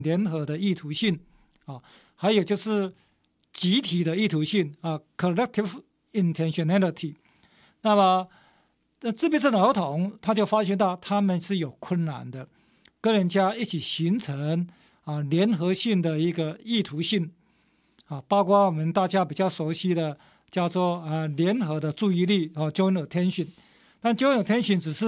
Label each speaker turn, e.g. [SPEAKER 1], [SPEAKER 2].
[SPEAKER 1] 联合的意图性啊，还有就是集体的意图性啊 ，collective intentionality。那么自闭症的儿童他就发现到他们是有困难的，跟人家一起形成联合性的一个意图性啊，包括我们大家比较熟悉的叫做联合的注意力joint attention。但 joint attention 只是